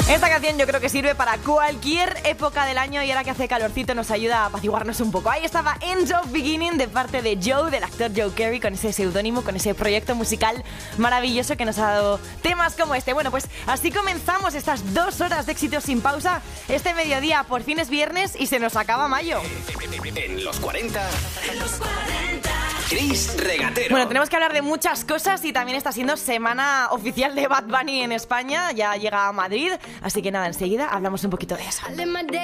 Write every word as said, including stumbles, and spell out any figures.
Esta canción yo creo que sirve para cualquier época del año y ahora que hace calorcito nos ayuda a apaciguarnos un poco. Ahí estaba End of Beginning de parte de Joe, del actor Joe Carey, con ese seudónimo, con ese proyecto musical maravilloso que nos ha dado temas como este. Bueno, pues así comenzamos estas dos horas de éxitos sin pausa. Este mediodía por fin es viernes y se nos acaba mayo. En los cuarenta... En los cuarenta... Chris Regatero. Bueno, tenemos que hablar de muchas cosas y también está siendo semana oficial de Bad Bunny en España. Ya llega a Madrid, así que nada, enseguida hablamos un poquito de eso.